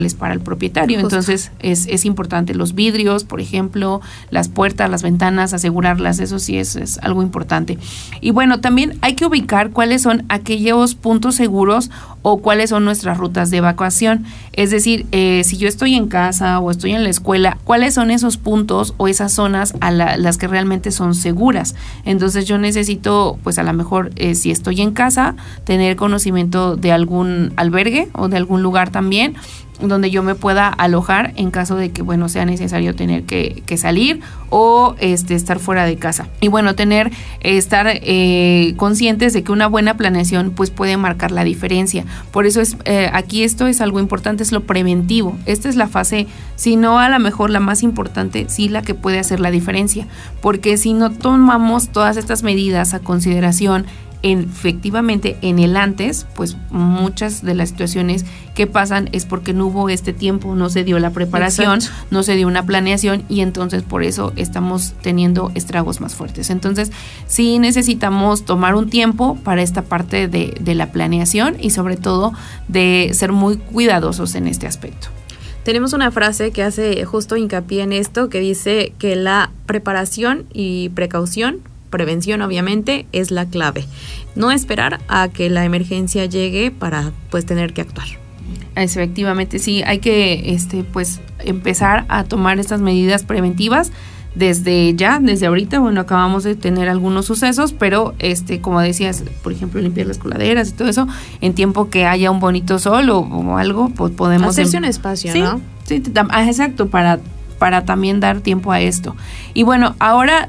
para el propietario. Justo. Entonces es importante los vidrios, por ejemplo, las puertas, las ventanas, asegurarlas, eso sí es algo importante. Y bueno, también hay que ubicar cuáles son aquellos puntos seguros o cuáles son nuestras rutas de evacuación. Es decir, si yo estoy en casa o estoy en la escuela, cuáles son esos puntos o esas zonas a las que realmente son seguras. Entonces yo necesito, pues a lo mejor si estoy en casa, tener conocimiento de algún albergue o de algún lugar también donde yo me pueda alojar en caso de que, bueno, sea necesario tener que salir o estar fuera de casa. Y bueno, estar conscientes de que una buena planeación pues puede marcar la diferencia. Por eso aquí esto es algo importante, es lo preventivo. Esta es la fase, si no a lo mejor la más importante, sí la que puede hacer la diferencia. Porque si no tomamos todas estas medidas a consideración, efectivamente en el antes, pues muchas de las situaciones que pasan es porque no hubo este tiempo, no se dio la preparación, exacto, no se dio una planeación y entonces por eso estamos teniendo estragos más fuertes. Entonces sí necesitamos tomar un tiempo para esta parte de la planeación y sobre todo de ser muy cuidadosos en este aspecto. Tenemos una frase que hace justo hincapié en esto, que dice que la preparación y precaución, prevención obviamente, es la clave. No esperar a que la emergencia llegue para pues tener que actuar. Efectivamente, sí, hay que pues empezar a tomar estas medidas preventivas desde ahorita. Bueno, acabamos de tener algunos sucesos, pero como decías, por ejemplo, limpiar las coladeras y todo eso, en tiempo que haya un bonito sol o algo, pues podemos hacerse un espacio, ¿sí? ¿no? Sí, exacto, para también dar tiempo a esto. Y bueno, ahora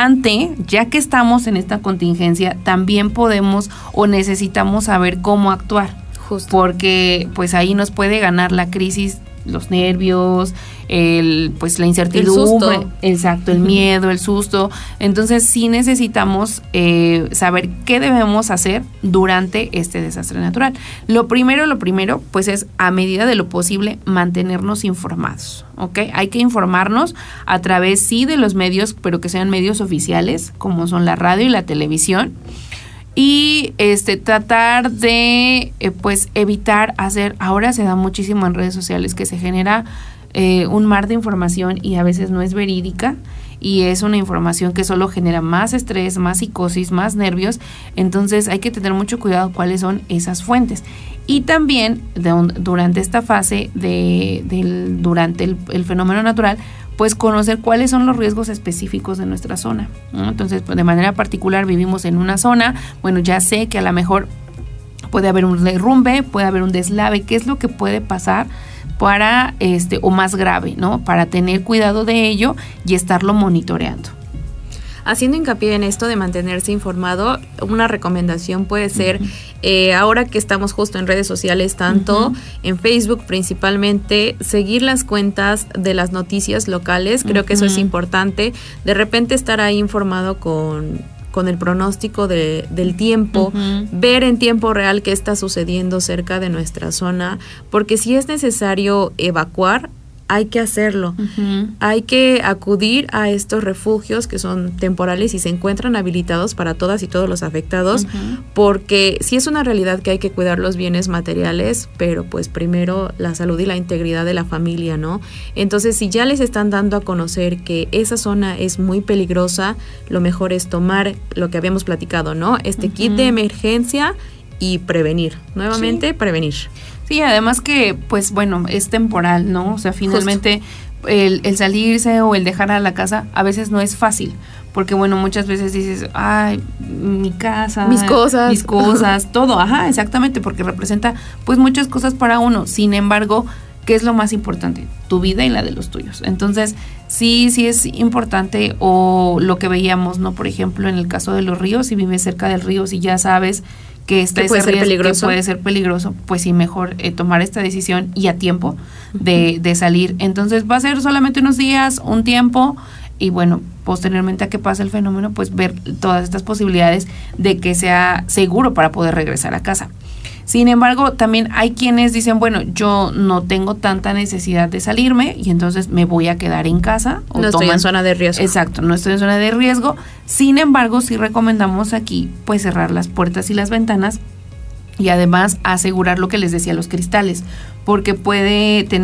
ya que estamos en esta contingencia, también podemos o necesitamos saber cómo actuar. Justo. Porque pues ahí nos puede ganar la crisis, los nervios, la incertidumbre, el susto. Exacto, el miedo, el susto. Entonces sí necesitamos saber qué debemos hacer durante este desastre natural. Lo primero, pues es a medida de lo posible mantenernos informados, ¿ok? Hay que informarnos a través sí de los medios, pero que sean medios oficiales, como son la radio y la televisión. Y tratar de pues evitar ahora se da muchísimo en redes sociales que se genera un mar de información y a veces no es verídica y es una información que solo genera más estrés, más psicosis, más nervios. Entonces hay que tener mucho cuidado cuáles son esas fuentes. Y también durante esta fase durante el fenómeno natural, pues conocer cuáles son los riesgos específicos de nuestra zona, ¿no? Entonces, pues, de manera particular vivimos en una zona, bueno, ya sé que a lo mejor puede haber un derrumbe, puede haber un deslave, ¿qué es lo que puede pasar para o más grave, ¿no? Para tener cuidado de ello y estarlo monitoreando. Haciendo hincapié en esto de mantenerse informado, una recomendación puede ser, ahora que estamos justo en redes sociales, tanto en Facebook principalmente, seguir las cuentas de las noticias locales. Creo que eso es importante. De repente estar ahí informado con el pronóstico del tiempo, ver en tiempo real qué está sucediendo cerca de nuestra zona, porque si es necesario evacuar, hay que hacerlo. Hay que acudir a estos refugios que son temporales y se encuentran habilitados para todas y todos los afectados, porque sí es una realidad que hay que cuidar los bienes materiales, pero pues primero la salud y la integridad de la familia, ¿no? Entonces, si ya les están dando a conocer que esa zona es muy peligrosa, lo mejor es tomar lo que habíamos platicado, ¿no? Kit de emergencia y prevenir. Nuevamente, prevenir. Sí, además que, pues bueno, es temporal, ¿no? O sea, finalmente el salirse o el dejar a la casa a veces no es fácil, porque bueno, muchas veces dices, ay, mi casa, mis cosas, todo, exactamente, porque representa pues muchas cosas para uno. Sin embargo, ¿qué es lo más importante? Tu vida y la de los tuyos. Entonces, sí es importante, o lo que veíamos, ¿no? Por ejemplo, en el caso de los ríos, si vives cerca del río, si ya sabes que puede ser peligroso, pues sí, mejor tomar esta decisión y a tiempo de salir. Entonces va a ser solamente unos días, un tiempo, y bueno, posteriormente a que pase el fenómeno, pues ver todas estas posibilidades de que sea seguro para poder regresar a casa. Sin embargo, también hay quienes dicen, bueno, yo no tengo tanta necesidad de salirme y entonces me voy a quedar en casa. No estoy en zona de riesgo. Exacto, no estoy en zona de riesgo. Sin embargo, sí recomendamos aquí pues cerrar las puertas y las ventanas y además asegurar lo que les decía, los cristales, porque puede tener